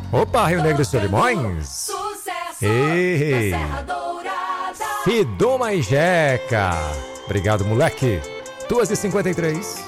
Opa, Rio Negro e Solimões. Sucesso Ei, da Serra Dourada. Fidoma e Jeca. Obrigado, moleque. 2h53.